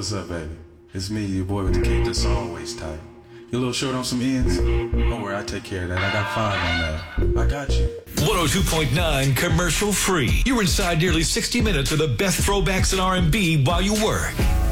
What's up, baby? It's me, your boy with the kick that's always tight. You a little short on some ends? Don't worry, I take care of that. I got 5 on that. I got you. 102.9 commercial free. You're inside nearly 60 minutes of the best throwbacks in R&B while you work.